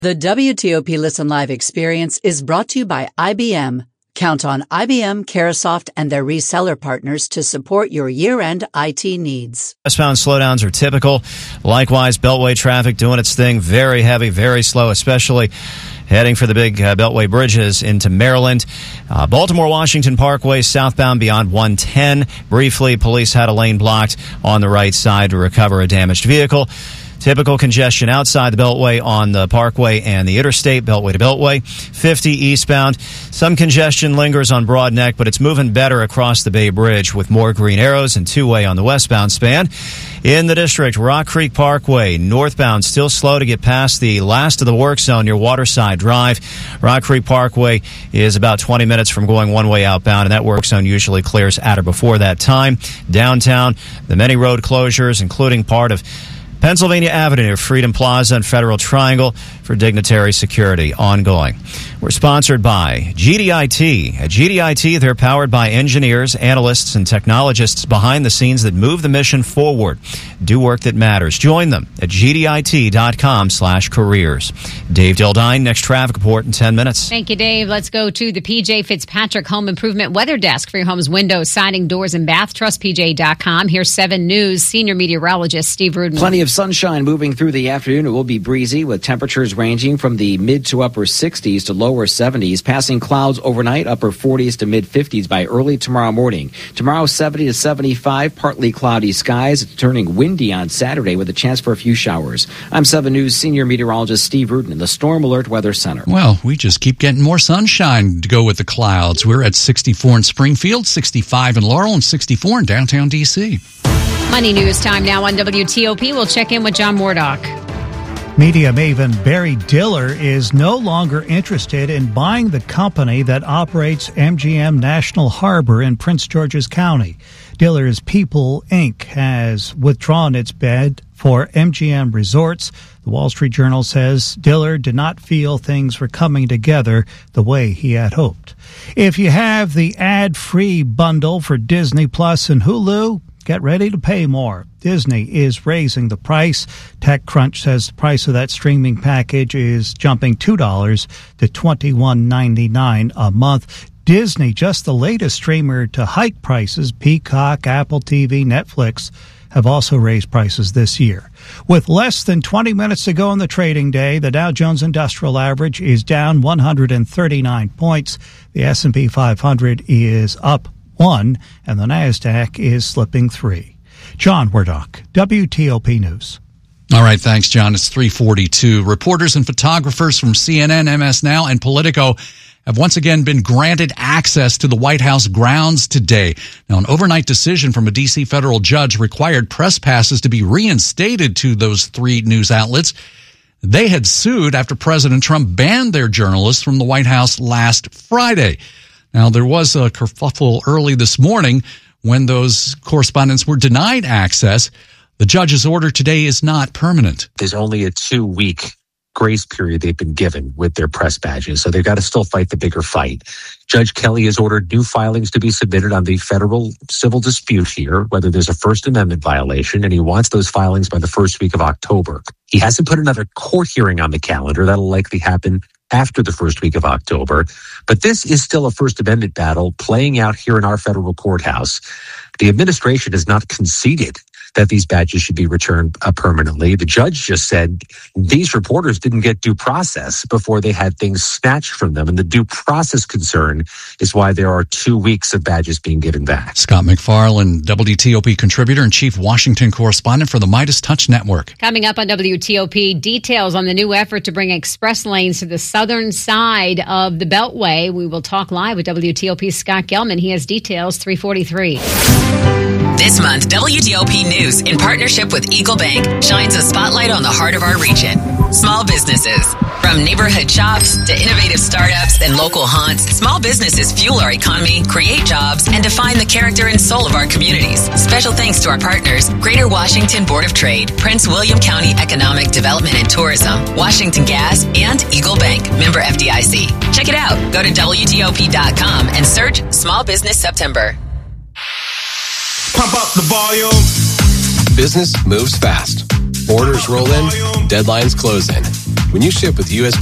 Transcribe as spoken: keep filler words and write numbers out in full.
The W T O P Listen Live experience is brought to you by I B M. Count on I B M, Carahsoft, and their reseller partners to support your year-end I T needs. Westbound slowdowns are typical. Likewise, Beltway traffic doing its thing. Very heavy, very slow, especially heading for the big uh, Beltway bridges into Maryland. Uh, Baltimore-Washington Parkway, southbound beyond one ten. Briefly, police had a lane blocked on the right side to recover a damaged vehicle. Typical congestion outside the Beltway on the Parkway and the Interstate, Beltway to Beltway. fifty eastbound. Some congestion lingers on Broad Neck, but it's moving better across the Bay Bridge with more green arrows and two-way on the westbound span. In the district, Rock Creek Parkway, northbound, still slow to get past the last of the work zone near Waterside Drive. Rock Creek Parkway is about twenty minutes from going one way outbound, and that work zone usually clears at or before that time. Downtown, the many road closures, including part of Pennsylvania Avenue, Freedom Plaza, and Federal Triangle for dignitary security ongoing. We're sponsored by G D I T. At G D I T, they're powered by engineers, analysts, and technologists behind the scenes that move the mission forward. Do work that matters. Join them at G D I T dot com slash careers. Dave Dildine, next traffic report in ten minutes. Thank you, Dave. Let's go to the P J Fitzpatrick Home Improvement Weather Desk for your home's windows, siding, doors, and bath. Trust P J dot com. Here's seven News Senior Meteorologist Steve Rudin. Plenty of sunshine moving through the afternoon. It will be breezy with temperatures ranging from the mid to upper sixties to lower seventies, passing clouds overnight, upper forties to mid fifties by early tomorrow morning. Tomorrow, seventy to seventy-five, partly cloudy skies. It's turning windy on Saturday with a chance for a few showers. I'm seven News Senior Meteorologist Steve Rudin in the Storm Alert Weather Center. Well, we just keep getting more sunshine to go with the clouds. We're at sixty-four in Springfield, sixty-five in Laurel, and sixty-four in downtown D C. Money News time now on W T O P. We'll check in with John Wardock. Media maven Barry Diller is no longer interested in buying the company that operates M G M National Harbor in Prince George's County. Diller's People, Incorporated has withdrawn its bid for M G M Resorts. The Wall Street Journal says Diller did not feel things were coming together the way he had hoped. If you have the ad-free bundle for Disney Plus and Hulu, get ready to pay more. Disney is raising the price. TechCrunch says the price of that streaming package is jumping two dollars to twenty-one ninety-nine a month. Disney, just the latest streamer to hike prices. Peacock, Apple T V, Netflix have also raised prices this year. With less than twenty minutes to go on the trading day, the Dow Jones Industrial Average is down one hundred thirty-nine points. The S and P five hundred is up one, and the NASDAQ is slipping three. John Wardock, W T O P News. All right, thanks, John. It's three forty-two. Reporters and photographers from C N N, M S Now, and Politico have once again been granted access to the White House grounds today. Now, an overnight decision from a D C federal judge required press passes to be reinstated to those three news outlets. They had sued after President Trump banned their journalists from the White House last Friday. Now, there was a kerfuffle early this morning when those correspondents were denied access. The judge's order today is not permanent. There's only a two-week grace period they've been given with their press badges, so they've got to still fight the bigger fight. Judge Kelly has ordered new filings to be submitted on the federal civil dispute here, whether there's a First Amendment violation, and he wants those filings by the first week of October. He hasn't put another court hearing on the calendar. That'll likely happen after the first week of October. But this is still a First Amendment battle playing out here in our federal courthouse. The administration has not conceded that these badges should be returned uh, permanently. The judge just said these reporters didn't get due process before they had things snatched from them. And the due process concern is why there are two weeks of badges being given back. Scott McFarland, W T O P contributor and chief Washington correspondent for the Midas Touch Network. Coming up on W T O P, details on the new effort to bring express lanes to the southern side of the Beltway. We will talk live with W T O P's Scott Gelman. He has details, three forty-three. This month, W T O P News, in partnership with Eagle Bank, shines a spotlight on the heart of our region. Small businesses. From neighborhood shops to innovative startups and local haunts, small businesses fuel our economy, create jobs, and define the character and soul of our communities. Special thanks to our partners, Greater Washington Board of Trade, Prince William County Economic Development and Tourism, Washington Gas, and Eagle Bank, member F D I C. Check it out. Go to W T O P dot com and search Small Business September. Pump up the volume. Business moves fast. Orders roll in, deadlines close in. When you ship with U S